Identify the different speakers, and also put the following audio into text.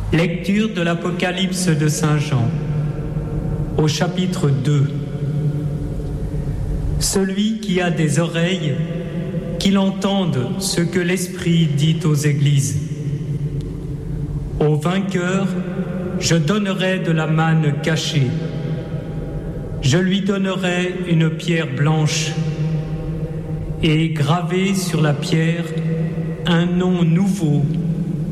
Speaker 1: Lecture de l'Apocalypse de Saint Jean, au chapitre 2. Celui qui a des oreilles, qu'il entende ce que l'Esprit dit aux églises. Au vainqueur, je donnerai de la manne cachée. Je lui donnerai une pierre blanche et gravé sur la pierre un nom nouveau